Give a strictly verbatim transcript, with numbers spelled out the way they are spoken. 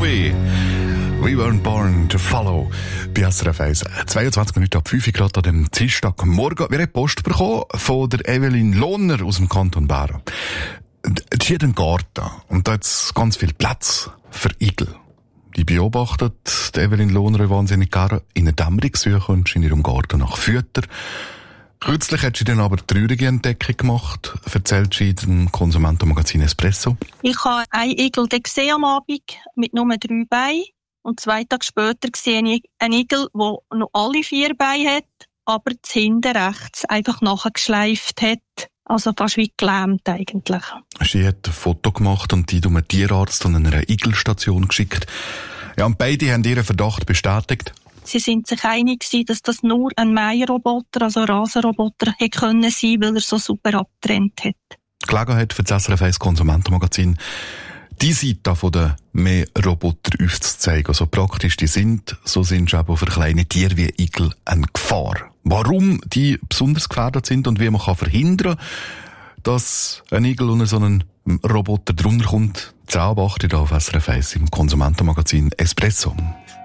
Bowie. We weren't born to follow. Bei S R F eins. zweiundzwanzig Minuten ab fünf Grad an dem Dienstagmorgen. Wir haben Post bekommen von der Evelyn Lohner aus dem Kanton Bern. Sie hat einen Garten und da hat es ganz viel Platz für Igel. Die beobachtet die Evelyn Lohner wahnsinnig gerne in der Dämmerungssuche und in ihrem Garten nach Futter. Kürzlich hat sie dann aber eine traurige Entdeckung gemacht, erzählt sie im Konsumentenmagazin Espresso. Ich habe einen Igel gesehen am Abend mit nur drei Beinen. Und zwei Tage später sehe ich einen Igel, der noch alle vier Beine hat, aber das hinten rechts einfach nachgeschleift hat. Also fast wie gelähmt eigentlich. Sie hat ein Foto gemacht und die durch einen Tierarzt an einer Igelstation geschickt. Ja, und beide haben ihren Verdacht bestätigt. Sie sind sich einig gewesen, dass das nur ein Mähroboter, also ein Rasenroboter, hätte können sein, weil er so super abgetrennt hat. Die Gelegenheit für das S R F eins Konsumentenmagazin, die Seite von den Mähroboter aufzuzeigen. So praktisch die sind, so sind sie aber für kleine Tiere wie Igel eine Gefahr. Warum die besonders gefährdet sind und wie man kann verhindern kann, dass ein Igel unter so einen Roboter drunter kommt, das beachtet auf S R F eins im Konsumentenmagazin Espresso.